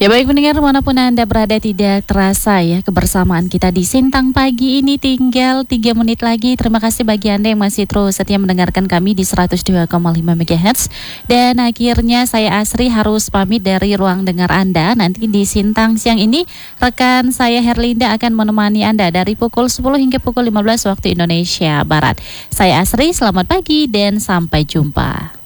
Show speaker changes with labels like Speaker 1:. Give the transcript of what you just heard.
Speaker 1: Ya baik pendengar manapun Anda berada, tidak terasa ya kebersamaan kita di Sintang Pagi ini tinggal 3 menit lagi. Terima kasih bagi Anda yang masih terus setia mendengarkan kami di 102,5 MHz. Dan akhirnya saya Asri harus pamit dari ruang dengar Anda. Nanti di Sintang siang ini rekan saya Herlinda akan menemani Anda dari pukul 10 hingga pukul 15 waktu Indonesia Barat. Saya Asri, selamat pagi dan sampai jumpa.